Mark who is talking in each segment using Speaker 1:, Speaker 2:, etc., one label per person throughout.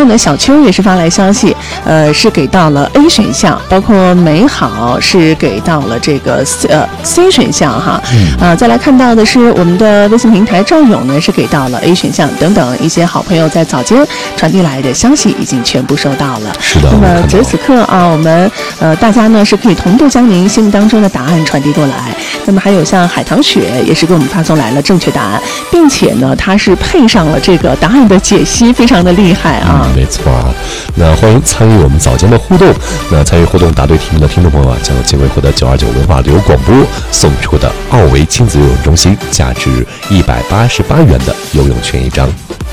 Speaker 1: 外呢，小邱也是发来消息，是给到了 A 选项，包括美好是给到了这个C 选项哈。再来看到的是我们的微信平台赵勇呢是给到了 A 选项，等等一些好朋友在早间传递来的消息已经全部收到了。
Speaker 2: 是的。
Speaker 1: 那么此时此刻啊，我们大家呢是可以同步将您心目当中的答案传递过来。那么还有像海棠雪也是给我们发送来了正确答案，并且呢它是配上了这个答案的解析，非常的厉害啊。
Speaker 2: 没错啊。那欢迎参与我们早间的互动。那参与互动答对题目的听众朋友啊，将有机会获得929文化旅游广播送出的奥维亲子游泳中心价值188元的游泳券1张。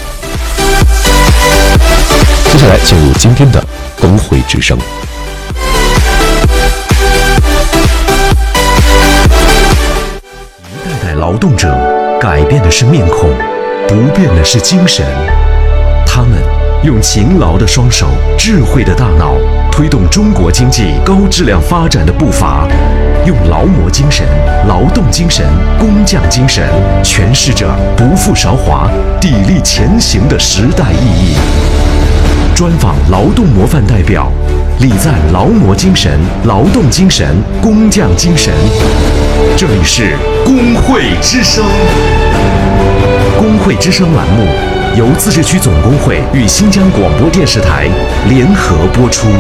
Speaker 2: 接下来进入今天的工会之声。
Speaker 3: 一代代劳动者改变的是面孔，不变的是精神。他们用勤劳的双手、智慧的大脑，推动中国经济高质量发展的步伐，用劳模精神、劳动精神、工匠精神，诠释着不负韶华、砥砺前行的时代意义。专访劳动模范代表，礼赞劳模精神、劳动精神、工匠精神。这里是工会之声。工会之声栏目由自治区总工会与新疆广播电视台联合播出。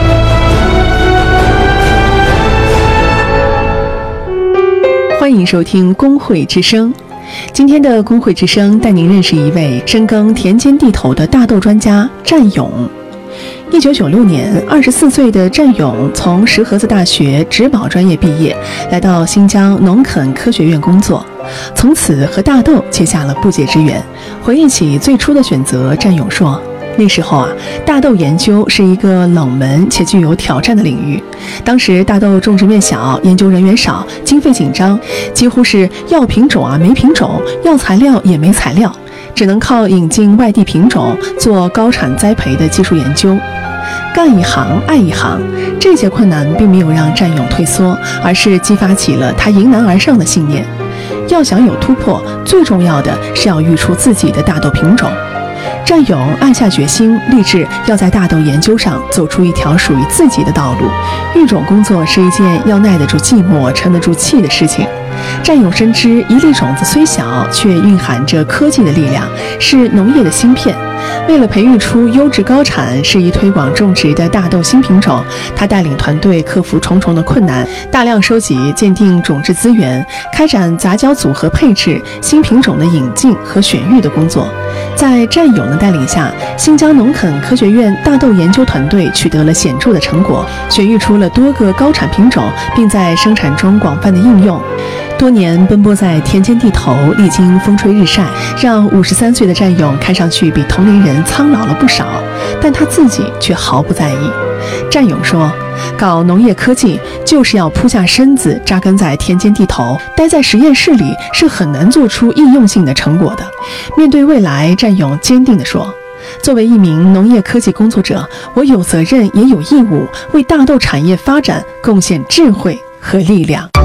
Speaker 1: 欢迎收听工会之声。今天的工会之声带您认识一位深耕田间地头的大豆专家战勇。1996年，24岁的战勇从石河子大学植保专业毕业，来到新疆农垦科学院工作，从此和大豆结下了不解之缘。回忆起最初的选择，战勇说，那时候啊，大豆研究是一个冷门且具有挑战的领域。当时大豆种植面小，研究人员少，经费紧张，几乎是要品种啊没品种，要材料也没材料，只能靠引进外地品种，做高产栽培的技术研究。干一行爱一行，这些困难并没有让战勇退缩，而是激发起了他迎难而上的信念。要想有突破，最重要的是要育出自己的大豆品种。战勇暗下决心，立志要在大豆研究上走出一条属于自己的道路。育种工作是一件要耐得住寂寞、沉得住气的事情。战勇深知，一粒种子虽小，却蕴含着科技的力量，是农业的芯片。为了培育出优质高产、适宜推广种植的大豆新品种，他带领团队克服重重的困难，大量收集、鉴定种质资源，开展杂交组合配置、新品种的引进和选育的工作。在战勇的带领下，新疆农垦科学院大豆研究团队取得了显著的成果，选育出了多个高产品种，并在生产中广泛的应用。多年奔波在田间地头，历经风吹日晒，让53岁的战勇看上去比同龄人苍老了不少，但他自己却毫不在意。战勇说，搞农业科技就是要扑下身子，扎根在田间地头，待在实验室里是很难做出应用性的成果的。面对未来，战勇坚定地说，作为一名农业科技工作者，我有责任也有义务为大豆产业发展贡献智慧和力量。